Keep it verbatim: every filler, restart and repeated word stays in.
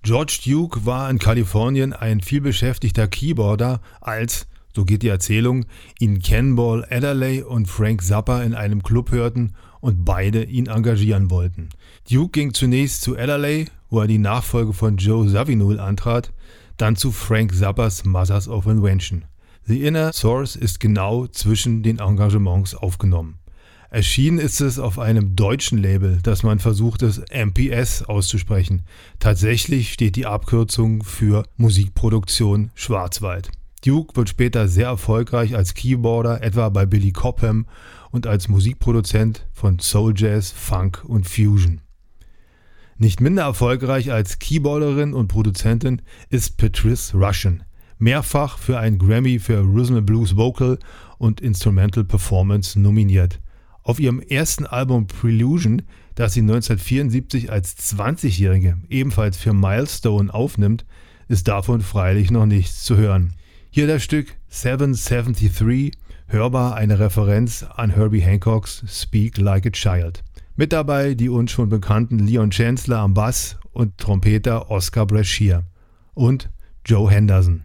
George Duke war in Kalifornien ein vielbeschäftigter Keyboarder, als, so geht die Erzählung, ihn Cannonball Adderley und Frank Zappa in einem Club hörten und beide ihn engagieren wollten. Duke ging zunächst zu Adderley, wo er die Nachfolge von Joe Zawinul antrat, dann zu Frank Zappas Mothers of Invention. The Inner Source ist genau zwischen den Engagements aufgenommen. Erschienen ist es auf einem deutschen Label, das man versucht, es M P S auszusprechen. Tatsächlich steht die Abkürzung für Musikproduktion Schwarzwald. Duke wird später sehr erfolgreich als Keyboarder, etwa bei Billy Cobham, und als Musikproduzent von Soul Jazz, Funk und Fusion. Nicht minder erfolgreich als Keyboarderin und Produzentin ist Patrice Rushen, mehrfach für einen Grammy für Rhythm and Blues Vocal und Instrumental Performance nominiert. Auf ihrem ersten Album Prelusion, das sie neunzehnhundertvierundsiebzig als zwanzigjährige ebenfalls für Milestone aufnimmt, ist davon freilich noch nichts zu hören. Hier das Stück seven seventy-three, hörbar eine Referenz an Herbie Hancocks Speak Like a Child. Mit dabei die uns schon bekannten Leon Chancellor am Bass und Trompeter Oscar Brashear und Joe Henderson.